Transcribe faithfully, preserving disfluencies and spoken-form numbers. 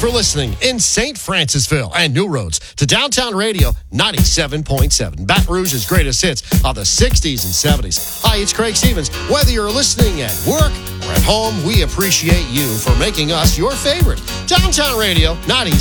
for listening in Saint Francisville and New Roads to Downtown Radio ninety-seven point seven. Baton Rouge's greatest hits of the sixties and seventies. Hi, it's Craig Stevens. Whether you're listening at work or at home, we appreciate you for making us your favorite. Downtown Radio ninety-seven point seven.